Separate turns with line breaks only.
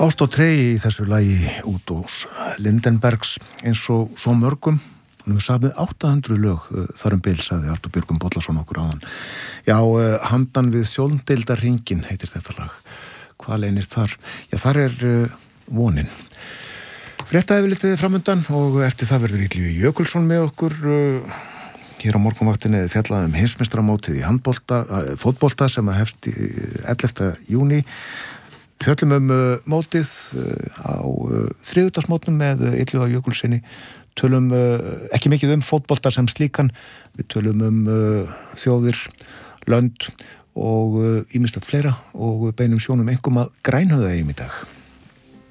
Ást og tregi í þessu lagi Útós Lindenbergs eins og svo mörgum. Við safnið 800 lög þar bil, sagði Artur Björgum Bollason okkur áðan. Já, handan við sjóndeildarhringinn heitir þetta lag. Hvað leynir þar? Já, þar vonin. Fréttaefilitið framundan og eftir það verður Illugi Jökulsson með okkur. Hér á morgunvaktinni fjallað heimsmeistaramótið í fótbolta sem hefst 11. júní. Fjöllum mótið á þriðjudagsmótnum með Illuga Jökulssyni. Tölum ekki mikið fótbolta sem slíkan. Við tölum þjóðir, lönd og ýmislegt fleira og beinum sjónum einkum að Grænhöfðaeyjum í dag.